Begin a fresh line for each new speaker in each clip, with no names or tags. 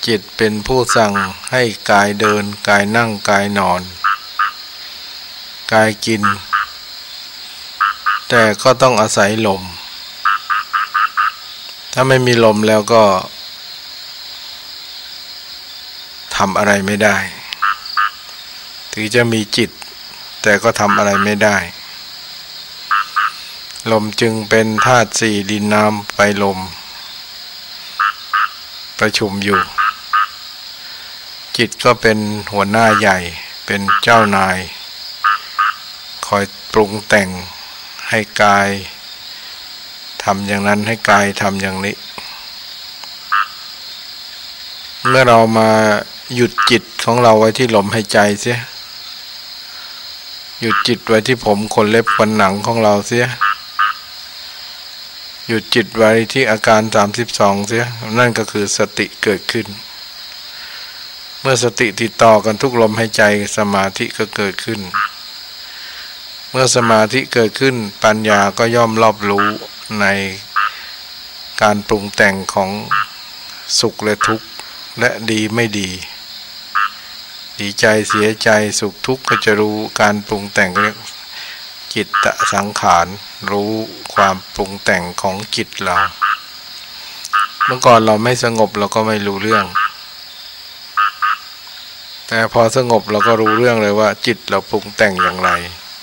จิตเป็นผู้สั่งให้กายเดินกายนั่งกายนอนกายกินแต่ก็ต้องอาศัยลมถ้าไม่มีลมแล้วก็ทำอะไรไม่ได้ถึงจะมีจิตแต่ก็ทำอะไรไม่ได้ลมจึงเป็นธาตุสี่ดินน้ำไฟลมประชุมอยู่จิตก็เป็นหัวหน้าใหญ่เป็นเจ้านายคอยปรุงแต่งให้กายทำอย่างนั้นให้กายทำอย่างนี้เมื่อเรามาหยุดจิตของเราไว้ที่ลมหายใจเสียหยุดจิตไว้ที่ผมขนเล็บขนหนังของเราเสียหยุดจิตไว้ที่อาการ32เสียนั่นก็คือสติเกิดขึ้นเมื่อสติติดต่อกันทุกลมหายใจสมาธิก็เกิดขึ้นเมื่อสมาธิเกิดขึ้นปัญญาก็ย่อมรอบรู้ในการปรุงแต่งของสุขและทุกข์และดีไม่ดีดีใจเสียใจสุขทุกข์ก็จะรู้การปรุงแต่งเรียกจิตตสังขารรู้ความปรุงแต่งของจิตเราเมื่อก่อนเราไม่สงบเราก็ไม่รู้เรื่องแต่พอสงบเราก็รู้เรื่องเลยว่าจิตเราปรุงแต่งอย่างไร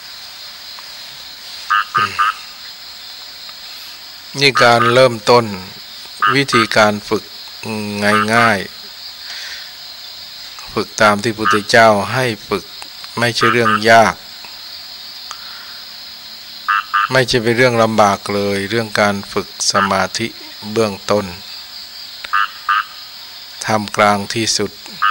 นี่การเริ่มต้นวิธีการฝึกง่ายๆฝึกตามที่พุทธเจ้าให้ฝึกไม่ใช่เรื่องยากไม่ใช่เป็นเรื่องลำบากเลยเรื่องการฝึกสมาธิเบื้องต้นทำกลางที่สุด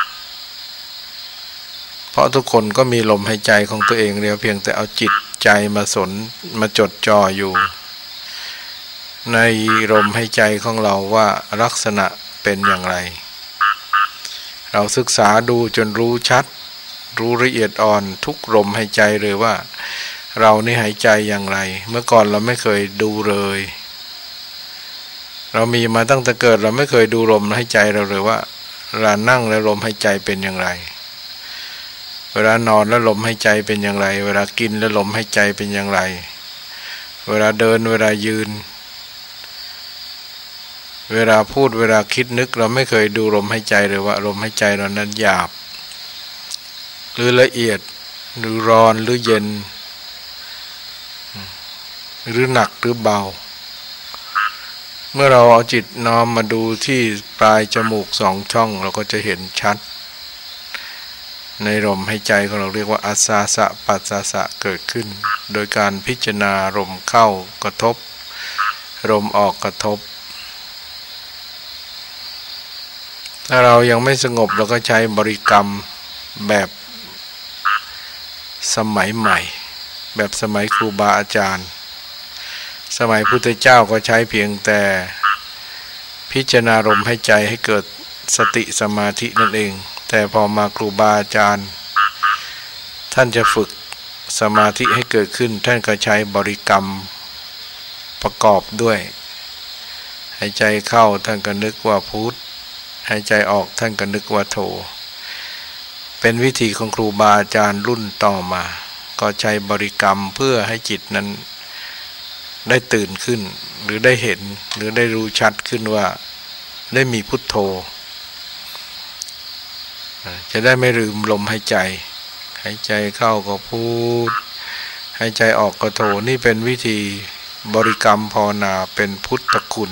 เพราะทุกคนก็มีลมหายใจของตัวเองเพียงแต่เอาจิตใจมาจดจ่ออยู่ในลมหายใจของเราว่าลักษณะเป็นอย่างไรเราศึกษาดูจนรู้ชัดรู้ละเอียดอ่อนทุกลมหายใจเลยว่าเรานี่หายใจอย่างไรเมื่อก่อนเราไม่เคยดูเลยเรามีมาตั้งแต่เกิดเราไม่เคยดูลมหายใจเราเลยว่าเวลานั่งแล้วลมหายใจเป็นอย่างไรเวลานอนแล้วลมหายใจเป็นอย่างไรเวลากินแล้วลมหายใจเป็นอย่างไรเวลาเดินเวลายืนเวลาพูดเวลาคิดนึกเราไม่เคยดูลมหายใจเลยว่าลมหายใจเรานั้นหยาบหรือละเอียดหรือร้อนหรือเย็นหรือหนักหรือเบาเมื่อเราเอาจิตน้อมมาดูที่ปลายจมูก2 ช่องเราก็จะเห็นชัดในลมหายใจของเราเรียกว่าอาสาสะปัสสาสะเกิดขึ้นโดยการพิจารณาลมเข้ากระทบลมออกกระทบถ้าเรายังไม่สงบเราก็ใช้บริกรรมแบบสมัยใหม่แบบสมัยครูบาอาจารย์สมัยพุทธเจ้าก็ใช้เพียงแต่พิจารณาลมหายใจให้เกิดสติสมาธินั่นเองแต่พอมาครูบาอาจารย์ท่านจะฝึกสมาธิให้เกิดขึ้นท่านก็ใช้บริกรรมประกอบด้วยหายใจเข้าท่านก็นึกว่าพุทธหายใจออกท่านก็นึกว่าโธเป็นวิธีของครูบาอาจารย์รุ่นต่อมาก็ใช้บริกรรมเพื่อให้จิตนั้นได้ตื่นขึ้นหรือได้เห็นหรือได้รู้ชัดขึ้นว่าได้มีพุทโธจะได้ไม่ลืมลมหายใจหายใจเข้าก็พุทหายใจออกก็โธนี่เป็นวิธีบริกรรมภาวนาเป็นพุทธคุณ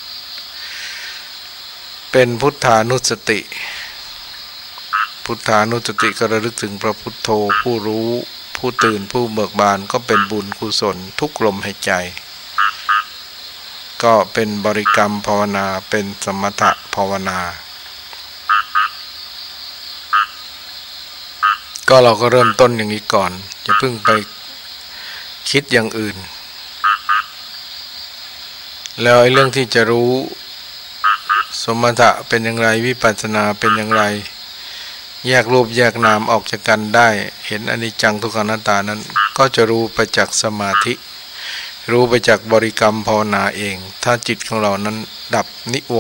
เป็นพุทธานุสติพุทธานุสติก็ระลึกถึงพระพุทโธผู้รู้ผู้ตื่นผู้เบิกบานก็เป็นบุญกุศลทุกลมหายใจก็เป็นบริกรรมภาวนาเป็นสมถะภาวนาก็เราก็เริ่มต้นอย่างนี้ก่อนอย่าเพิ่งไปคิดอย่างอื่นแล้วไอ้เรื่องที่จะรู้สมถะเป็นอย่างไรวิปัสสนาเป็นอย่างไรแยกรูปแยกนามออกจากกันได้เห็นอนิจจังทุกขังอนัตตานั้นก็จะรู้ไปจากสมาธิรู้ไปจากบริกรรมภาวนาเองถ้าจิตของเรานั้นดับนิว